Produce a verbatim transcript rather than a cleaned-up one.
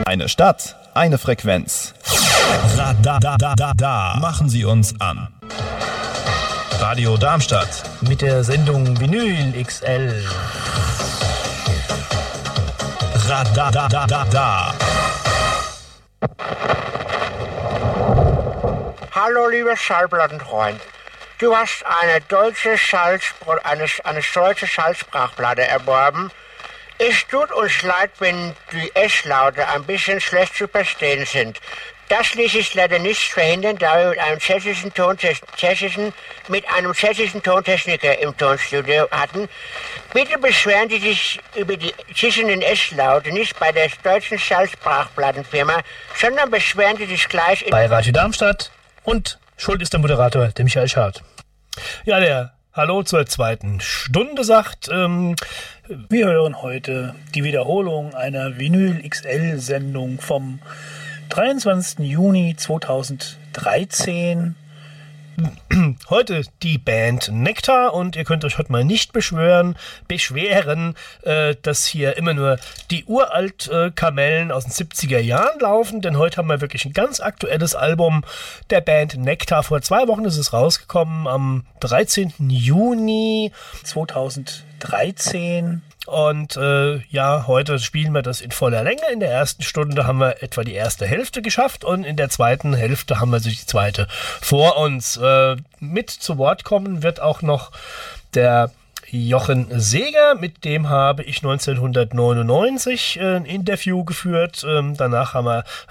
Eine Stadt, eine Frequenz. Radadadada, machen Sie uns an. Radio Darmstadt. Mit der Sendung Vinyl X L. Radadadada. Hallo, lieber Schallplattenfreund. Du hast eine deutsche, Schallspr- eine, eine deutsche Schallsprachplatte erworben. Es tut uns leid, wenn die S-Laute ein bisschen schlecht zu verstehen sind. Das ließ sich leider nicht verhindern, da wir mit einem tschechischen, Tontech- tschechischen, mit einem tschechischen Tontechniker im Tonstudio hatten. Bitte beschweren Sie sich über die zischenden S-Laute nicht bei der deutschen Schallsprachplattenfirma, sondern beschweren Sie sich gleich in bei Radio Darmstadt, und schuld ist der Moderator, der Michael Schad. Ja, der Hallo zur zweiten Stunde sagt, ähm, wir hören heute die Wiederholung einer Vinyl X L-Sendung vom dreiundzwanzigsten Juni zweitausenddreizehn. Heute die Band Nektar, und ihr könnt euch heute mal nicht beschweren, beschweren, äh, dass hier immer nur die Uralt-Kamellen äh, aus den siebziger Jahren laufen, denn heute haben wir wirklich ein ganz aktuelles Album der Band Nektar. Vor zwei Wochen ist es rausgekommen, am dreizehnten Juni zweitausenddreizehn. Und äh, ja, heute spielen wir das in voller Länge. In der ersten Stunde haben wir etwa die erste Hälfte geschafft und in der zweiten Hälfte haben wir sich die zweite vor uns. Äh, mit zu Wort kommen wird auch noch der Jochen Seeger, mit dem habe ich neunzehnhundertneunundneunzig äh, ein Interview geführt. Ähm, danach haben wir